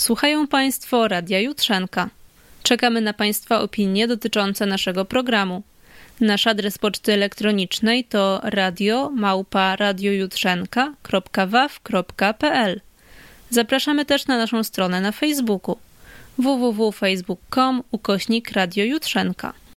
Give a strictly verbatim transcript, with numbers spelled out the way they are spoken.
Słuchają Państwo Radia Jutrzenka. Czekamy na Państwa opinie dotyczące naszego programu. Nasz adres poczty elektronicznej to radio małpa radiojutrzenka kropka waw kropka pl. Zapraszamy też na naszą stronę na Facebooku w w w kropka facebook kropka com ukośnik Radio Jutrzenka.